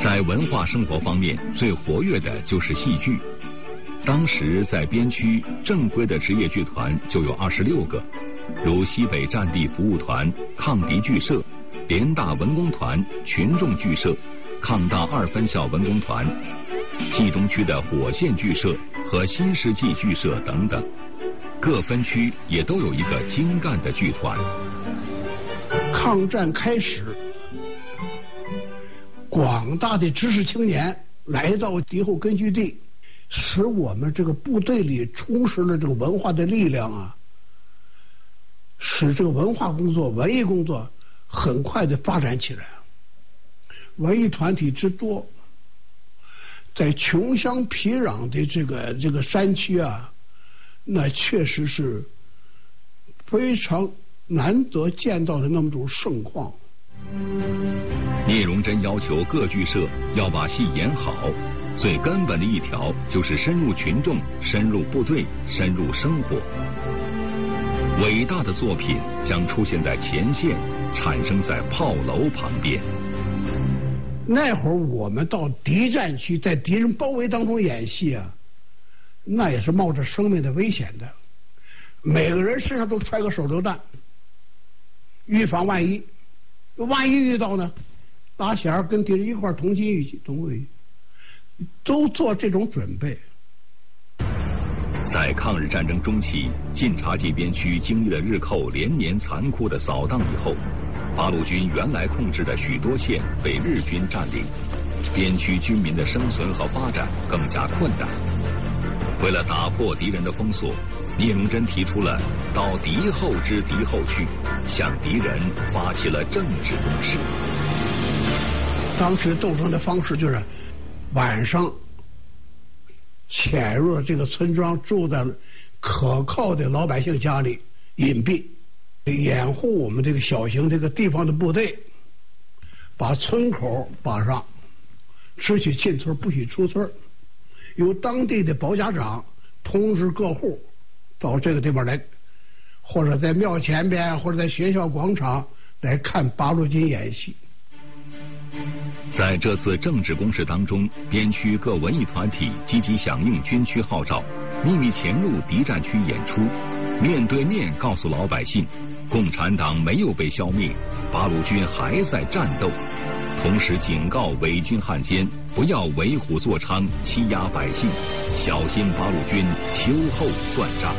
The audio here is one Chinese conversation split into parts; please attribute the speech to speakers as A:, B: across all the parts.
A: 在文化生活方面，最活跃的就是戏剧。当时在边区正规的职业剧团就有26个，如西北战地服务团、抗敌剧社、联大文工团、群众剧社、抗大2分校文工团、冀中区的火线剧社和新世纪剧社等等。各分区也都有一个精干的剧团。
B: 抗战开始，广大的知识青年来到敌后根据地，使我们这个部队里充实了这个文化的力量啊，使这个文化工作、文艺工作很快的发展起来。文艺团体之多，在穷乡僻壤的这个山区啊，那确实是非常难得见到的那么种盛况。
A: 聂荣臻要求各剧社要把戏演好，最根本的一条就是深入群众、深入部队、深入生活。伟大的作品将出现在前线，产生在炮楼旁边。
B: 那会儿我们到敌占区，在敌人包围当中演戏啊，那也是冒着生命的危险的，每个人身上都揣个手榴弹，预防万一。万一遇到呢，打小跟敌人一块同心一起同归，都做这种准备。
A: 在抗日战争中期，晋察冀边区经历了日寇连年残酷的扫荡以后，八路军原来控制的许多县被日军占领，边区居民的生存和发展更加困难。为了打破敌人的封锁，聂荣臻提出了到敌后之敌后去，向敌人发起了政治攻势。
B: 当时斗争的方式就是晚上潜入这个村庄，住在可靠的老百姓家里隐蔽，掩护我们这个小型这个地方的部队，把村口绑上，只许进村不许出村，由当地的保家长通知各户到这个地方来，或者在庙前边，或者在学校广场来看八路军演戏。
A: 在这次政治攻势当中，边区各文艺团体积极响应军区号召，秘密潜入敌占区演出，面对面告诉老百姓，共产党没有被消灭，八路军还在战斗，同时警告伪军汉奸不要为虎作伥，欺压百姓，小心八路军秋后算账。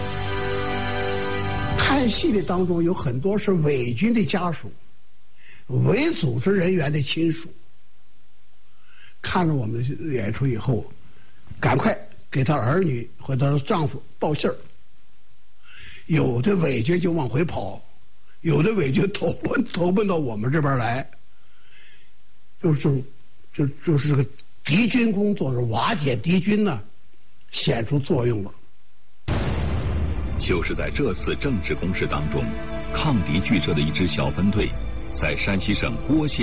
A: 看戏的当中有很多是伪军的家属、伪组织人员的亲属，看着我们的演出以后，赶快给他儿女或者丈夫报信儿。有的伪军就往回跑，有的伪军投奔到我们这边来，就是这个敌军工作是瓦解敌军呢，显出作用了。 就是在这次政治攻势当中，抗敌剧社的一支小分队，在山西省郭县